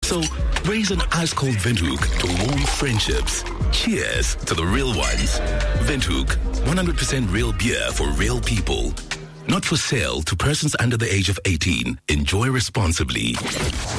So raise an ice-cold Windhoek to warm friendships. Cheers to the real ones. Windhoek, 100% real beer for real people. Not for sale to persons under the age of 18. Enjoy responsibly.